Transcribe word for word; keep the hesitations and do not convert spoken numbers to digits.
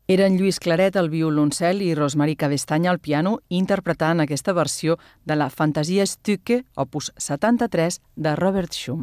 Eren Lluís Claret al violoncel i Rosmarie Cabestany al piano interpretant aquesta versió de la Fantasia Stücke, opus setanta-tres, de Robert Schumann.